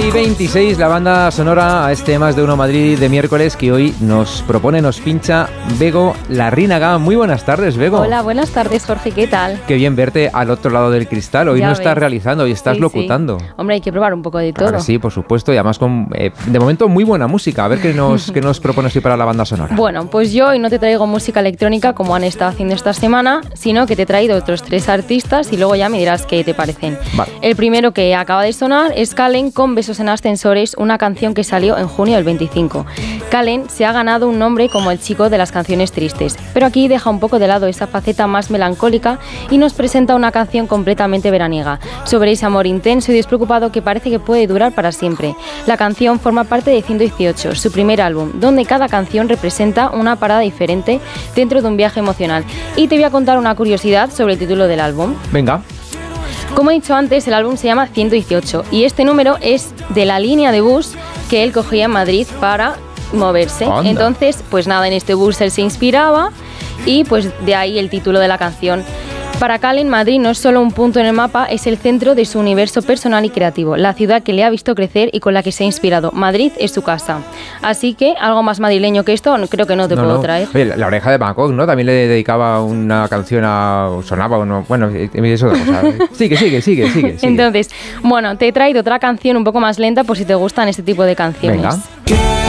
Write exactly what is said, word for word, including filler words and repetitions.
y veintiséis, la banda sonora a este Más de Uno Madrid de miércoles que hoy nos propone, nos pincha Bego Larrínaga. Muy buenas tardes, Bego. Hola, buenas tardes, Jorge, ¿qué tal? Qué bien verte al otro lado del cristal. Hoy Ya no ves. estás realizando, hoy estás Sí, locutando. sí. Hombre, hay que probar un poco de todo. Claro que sí, por supuesto, y además con, eh, de momento, muy buena música. A ver qué nos, qué nos propones hoy para la banda sonora. Bueno, pues yo hoy no te traigo música electrónica como han estado haciendo esta semana, sino que te he traído otros tres artistas y luego ya me dirás qué te parecen. Vale. El primero que acaba de sonar es Kallen con Besos en Ascensores, una canción que salió en junio del veinticinco. Kallen se ha ganado un nombre como el chico de las canciones tristes, pero aquí deja un poco de lado esa faceta más melancólica y nos presenta una canción completamente veraniega, sobre ese amor intenso y despreocupado que parece que puede durar para siempre. La canción forma parte de ciento dieciocho, su primer álbum, donde cada canción representa una parada diferente dentro de un viaje emocional. Y te voy a contar una curiosidad sobre el título del álbum. Venga. Como he dicho antes, el álbum se llama ciento dieciocho y este número es de la línea de bus que él cogía en Madrid para moverse. Anda. Entonces, pues nada, en este bus él se inspiraba y pues de ahí el título de la canción. Para Kallen, Madrid no es solo un punto en el mapa, es el centro de su universo personal y creativo, la ciudad que le ha visto crecer y con la que se ha inspirado. Madrid es su casa. Así que algo más madrileño que esto creo que no te No, puedo no. traer. Oye, la, la Oreja de Bangkok, ¿no? También le dedicaba una canción a... sonaba uno... Bueno, es otra cosa. Sigue, sigue, sigue, sigue. sigue. Entonces, bueno, te he traído otra canción un poco más lenta por si te gustan este tipo de canciones. Venga.